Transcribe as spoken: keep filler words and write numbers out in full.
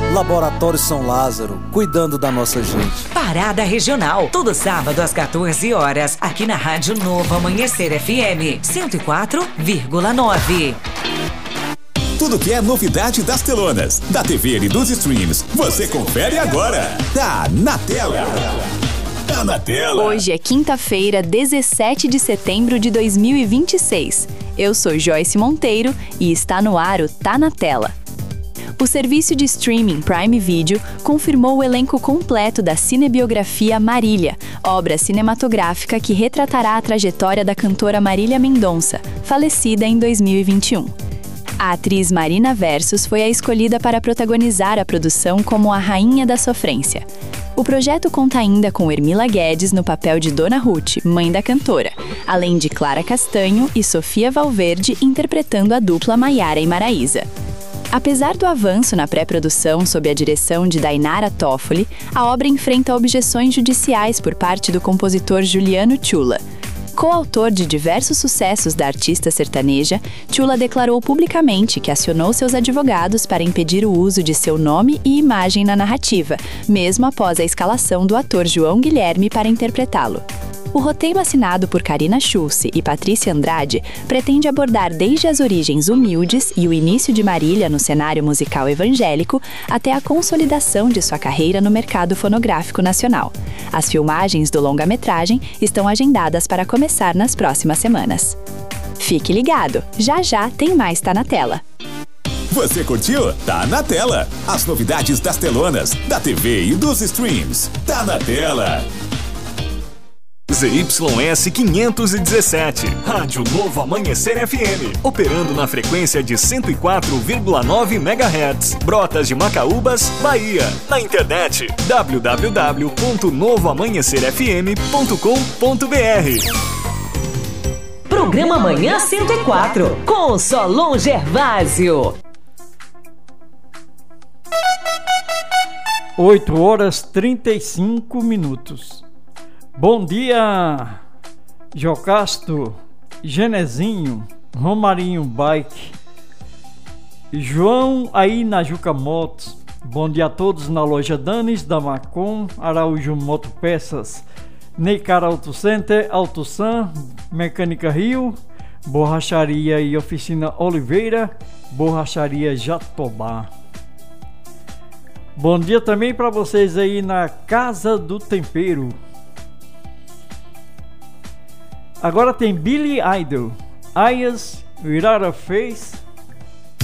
Laboratório São Lázaro, cuidando da nossa gente. Parada Regional, todo sábado às quatorze horas, aqui na Rádio Novo Amanhecer F M, cento e quatro vírgula nove. Tudo que é novidade das telonas, da T V e dos streams, você confere agora. Tá na tela. Tá na tela. Hoje é quinta-feira, dezessete de setembro de dois mil e vinte e seis. Eu sou Joyce Monteiro e está no ar o Tá na Tela. O serviço de streaming Prime Video confirmou o elenco completo da cinebiografia Marília, obra cinematográfica que retratará a trajetória da cantora Marília Mendonça, falecida em dois mil e vinte e um. A atriz Marina Versus foi a escolhida para protagonizar a produção como a Rainha da Sofrência. O projeto conta ainda com Ermila Guedes no papel de Dona Ruth, mãe da cantora, além de Clara Castanho e Sofia Valverde interpretando a dupla Maiara e Maraísa. Apesar do avanço na pré-produção sob a direção de Dainara Toffoli, a obra enfrenta objeções judiciais por parte do compositor Juliano Tchula. Coautor de diversos sucessos da artista sertaneja, Tchula declarou publicamente que acionou seus advogados para impedir o uso de seu nome e imagem na narrativa, mesmo após a escalação do ator João Guilherme para interpretá-lo. O roteiro assinado por Karina Schulze e Patrícia Andrade pretende abordar desde as origens humildes e o início de Marília no cenário musical evangélico até a consolidação de sua carreira no mercado fonográfico nacional. As filmagens do longa-metragem estão agendadas para começar nas próximas semanas. Fique ligado, já já tem mais Tá na Tela. Você curtiu? Tá na tela. As novidades das telonas, da T V e dos streams. Tá na tela. Z Y S quinhentos e dezessete, Rádio Novo Amanhecer F M, operando na frequência de cento e quatro vírgula nove megahertz, Brotas de Macaúbas, Bahia. Na internet, w w w ponto novo amanhecer f m ponto com ponto b r. Programa Manhã cento e quatro, com Solon Gervásio. oito horas e trinta e cinco minutos. Bom dia, Jocasto, Genezinho, Romarinho Bike, João aí na Juca Motos. Bom dia a todos na loja Danis, da Macon, Araújo Motopeças, Neicar Auto Center, Auto Sam, Mecânica Rio, Borracharia e Oficina Oliveira, Borracharia Jatobá. Bom dia também para vocês aí na Casa do Tempero. Agora tem Billy Idol, Eyes Without a Face,